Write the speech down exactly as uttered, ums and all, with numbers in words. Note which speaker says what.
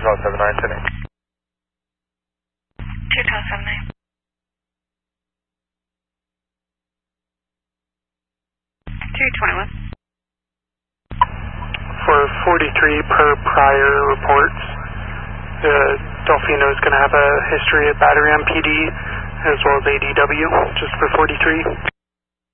Speaker 1: John seven nine, ten eight.
Speaker 2: two John seven nine. two twenty-one.
Speaker 3: For forty-three per prior reports, the Delfino is going to have a history of battery on P D as well as A D W, just for forty-three.